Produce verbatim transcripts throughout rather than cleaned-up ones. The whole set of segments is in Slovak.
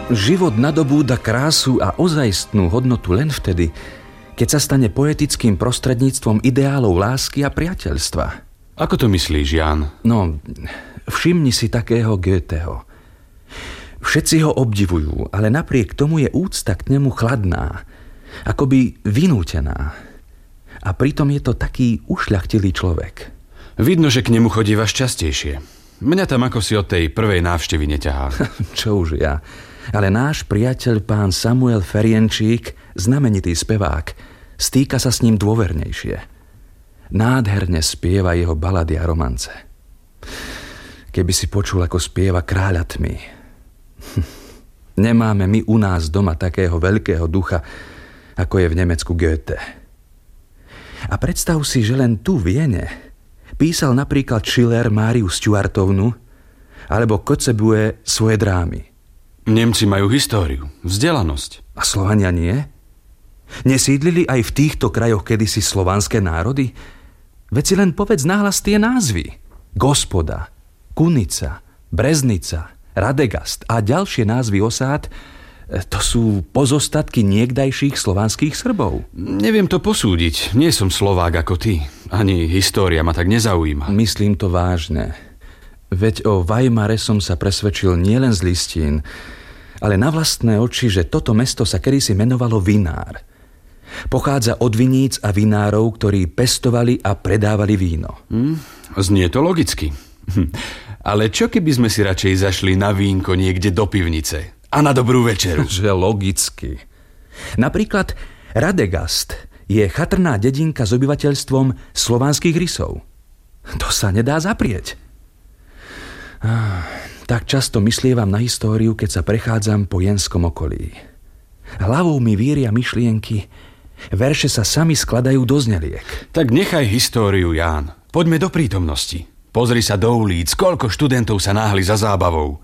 Život nadobúda krásu a ozajstnú hodnotu len vtedy, keď sa stane poetickým prostredníctvom ideálov lásky a priateľstva. Ako to myslíš, Ján? No, všimni si takého Goetheho. Všetci ho obdivujú, ale napriek tomu je úcta k nemu chladná, akoby vynútená. A pritom je to taký ušľachtilý človek. Vidno, že k nemu chodívaš častejšie. Mňa tam ako si od tej prvej návštevy neťahá. Čo už ja. Ale náš priateľ pán Samuel Ferjenčík, znamenitý spevák, stýka sa s ním dôvernejšie. Nádherne spieva jeho balady a romance. Keby si počul, ako spieva Kráľa tmy. Nemáme my u nás doma takého veľkého ducha, ako je v Nemecku Goethe. A predstav si, že len tu v Viene písal napríklad Schiller Máriu Stuartovnu alebo Kotzebue svoje drámy. Nemci majú históriu, vzdelanosť. A Slovania nie? Nesídlili aj v týchto krajoch kedysi slovanské národy? Veď si len povedz nahlas tie názvy. Gospoda, Kunica, Breznica, Radegast a ďalšie názvy osád, to sú pozostatky niekdajších slovanských Srbov. Neviem to posúdiť. Nie som Slovák ako ty. Ani história ma tak nezaujíma. Myslím to vážne. Veď o Weimare som sa presvedčil nielen z listín, ale na vlastné oči, že toto mesto sa kedysi menovalo Vinár. Pochádza od viníc a vinárov, ktorí pestovali a predávali víno. Hm, znie to logicky. Hm. Ale čo keby sme si radšej zašli na vínko niekde do pivnice a na dobrú večeru? Že logicky. Napríklad Radegast je chatrná dedinka s obyvateľstvom slovanských rysov. To sa nedá zaprieť. Ah, tak často myslievam na históriu, keď sa prechádzam po jenskom okolí. Hlavou mi víria myšlienky, verše sa sami skladajú do zneliek. Tak nechaj históriu, Ján. Poďme do prítomnosti. Pozri sa do ulic, koľko študentov sa náhli za zábavou.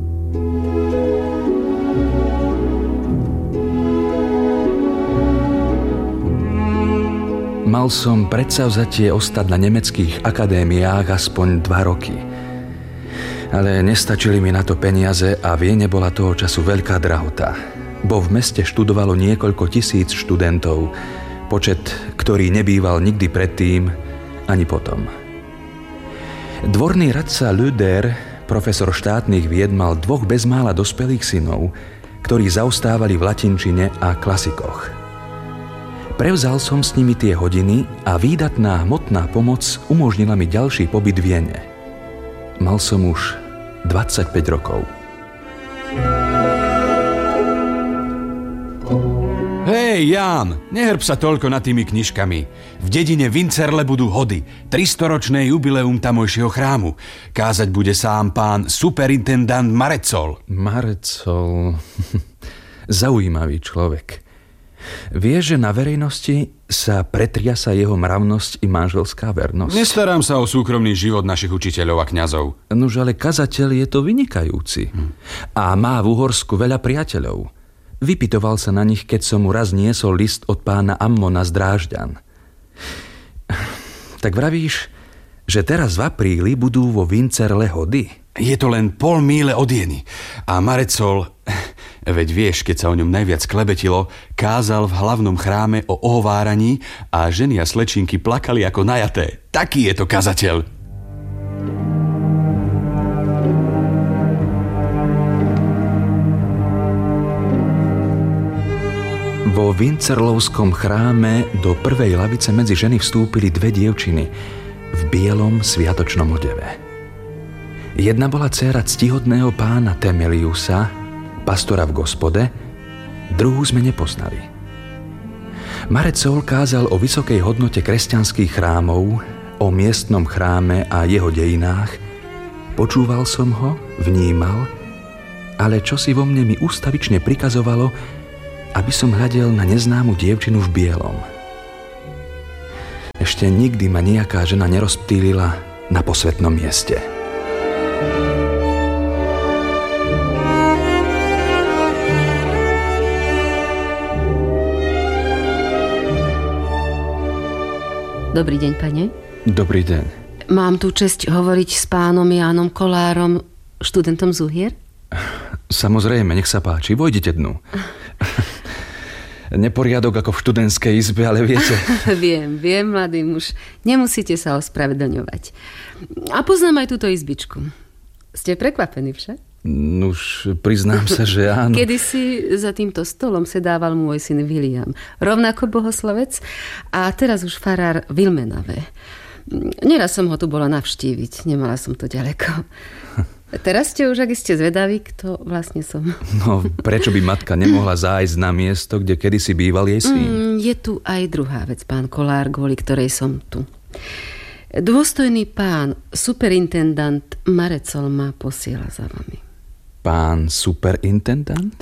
Mal som predsavzatie ostať na nemeckých akadémiách aspoň dva roky. Ale nestačili mi na to peniaze a Viene bola toho času veľká drahota. Bo v meste študovalo niekoľko tisíc študentov, počet, ktorý nebýval nikdy predtým ani potom. Dvorný radca Löder, profesor štátnych vied, mal dvoch bezmála dospelých synov, ktorí zaostávali v latinčine a klasikoch. Prevzal som s nimi tie hodiny a výdatná hmotná pomoc umožnila mi ďalší pobyt v Viene. Mal som už dvadsaťpäť rokov. Hej, Ján, nehrb sa toľko nad tými knižkami. V dedine Vincerle budú hody, tristoročné jubileum tamojšieho chrámu. Kázať bude sám pán superintendant Marecol. Marecol... Zaujímavý človek. Vieš, že na verejnosti sa pretriasa jeho mravnosť i manželská vernosť? Nestarám sa o súkromný život našich učiteľov a kňazov. Nož ale kazateľ je to vynikajúci. Hm. A má v Uhorsku veľa priateľov. Vypytoval sa na nich, keď som mu raz niesol list od pána Ammona z Drážďan. Tak vravíš, že teraz v apríli budú vo Vincerle hody? Je to len pol míle od Jeny. A Marecol, veď vieš, keď sa o ňom najviac klebetilo, kázal v hlavnom chráme o ohováraní a ženy a slečinky plakali ako najaté. Taký je to kazateľ. Vo Vincerlovskom chráme do prvej lavice medzi ženy vstúpili dve dievčiny v bielom sviatočnom odeve. Jedna bola dcéra ctihodného pána Temeliusa, pastora v Gospode, druhú sme nepoznali. Marecol kázal o vysokej hodnote kresťanských chrámov, o miestnom chráme a jeho dejinách. Počúval som ho, vnímal, ale čosi vo mne mi ústavične prikazovalo, aby som hľadel na neznámu dievčinu v bielom. Ešte nikdy ma nejaká žena nerozptýlila na posvätnom mieste. Dobrý deň, pane. Dobrý deň. Mám tu česť hovoriť s pánom Jánom Kolárom, študentom z Uhier? Samozrejme, nech sa páči, vojdite dnu. Neporiadok ako v študentskej izbe, ale viete... Viem, viem, mladý muž. Nemusíte sa ospravedlňovať. A poznám aj túto izbičku. Ste prekvapení však? Nuž, priznám sa, že áno. Kedysi za týmto stolom sedával môj syn William, rovnako bohoslovec, a teraz už farár Vilmenave. Neraz som ho tu bola navštíviť, nemala som to ďaleko. Teraz ste už, ak ste zvedaví, kto vlastne som. No, prečo by matka nemohla zájsť na miesto, kde kedysi býval jej syn? Mm, je tu aj druhá vec, pán Kolár, kvôli ktorej som tu. Dôstojný pán, superintendant Marecol ma posiela za vami. Pán superintendant?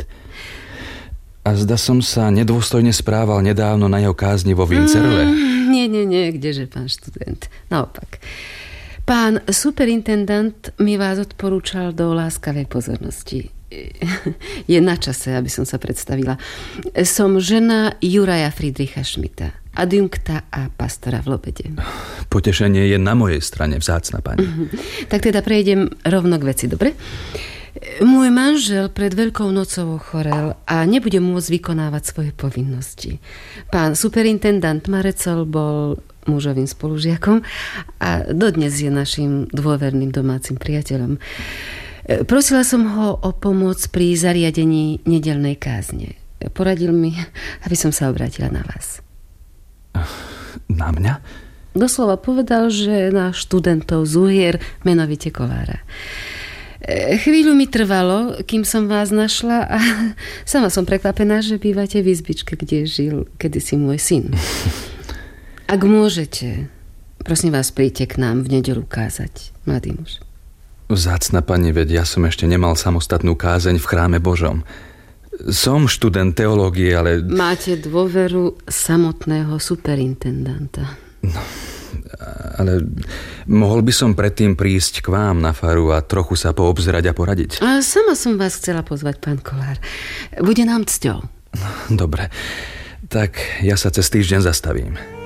A zda som sa nedôstojne správal nedávno na jeho kázni vo Vincerove. Mm, nie, nie, nie, kdeže, pán študent. Naopak. Pán superintendant mi vás odporúčal do láskavej pozornosti. Je na čase, aby som sa predstavila. Som žena Juraja Friedricha Schmidta, adjunkta a pastora v Lobede. Potešenie je na mojej strane, vzácna pani. Mm-hmm. Tak teda prejdem rovno k veci, dobre? Môj manžel pred Veľkou nocou ochorel a nebude môcť vykonávať svoje povinnosti. Pán superintendant Marecol bol mužovým spolužiakom a dodnes je našim dôverným domácim priateľom. Prosila som ho o pomoc pri zariadení nedeľnej kázne. Poradil mi, aby som sa obrátila na vás. Na mňa? Doslova povedal, že na študentov z Uhier, menovite Kolára. Chvíľu mi trvalo, kým som vás našla, a sama som prekvapená, že bývate v izbičke, kde žil kedysi môj syn. Ak môžete, prosím vás, príďte k nám v nedeľu kázať, mladý muž. Vzácna pani, veď ja som ešte nemal samostatnú kázeň v chráme Božom. Som študent teológie, ale... Máte dôveru samotného superintendanta. No, ale mohol by som predtým prísť k vám na faru a trochu sa poobzerať a poradiť. A sama som vás chcela pozvať, pán Kolár. Bude nám cťou. Dobre, tak ja sa cez týždeň zastavím.